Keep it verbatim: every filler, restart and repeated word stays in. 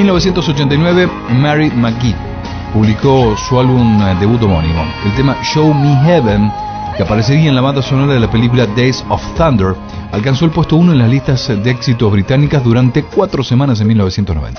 mil novecientos ochenta y nueve, Mary McGee publicó su álbum debut homónimo. El tema Show Me Heaven, que aparecería en la banda sonora de la película Days of Thunder, alcanzó el puesto uno en las listas de éxitos británicas durante cuatro semanas en mil novecientos noventa.